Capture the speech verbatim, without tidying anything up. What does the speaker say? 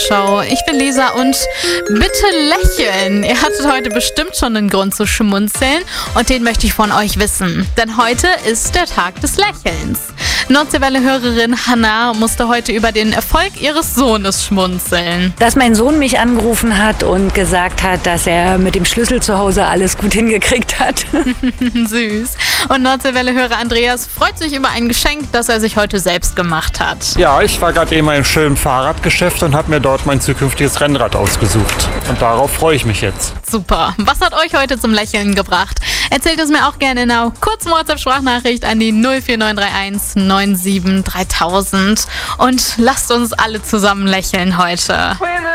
Show. Ich bin Lisa und bitte lächeln. Ihr hattet heute bestimmt schon einen Grund zu schmunzeln und den möchte ich von euch wissen. Denn heute ist der Tag des Lächelns. Nordseewelle-Hörerin Hannah musste heute über den Erfolg ihres Sohnes schmunzeln. Dass mein Sohn mich angerufen hat und gesagt hat, dass er mit dem Schlüssel zu Hause alles gut hingekriegt hat. Süß. Und Nordseewelle-Hörer Andreas freut sich über ein Geschenk, das er sich heute selbst gemacht hat. Ja, ich war gerade eben im schönen Fahrradgeschäft und habe mir dort mein zukünftiges Rennrad ausgesucht. Und darauf freue ich mich jetzt. Super. Was hat euch heute zum Lächeln gebracht? Erzählt es mir auch gerne in einer kurzen WhatsApp-Sprachnachricht an die null vier neun drei eins neun sieben dreitausend. Und lasst uns alle zusammen lächeln heute.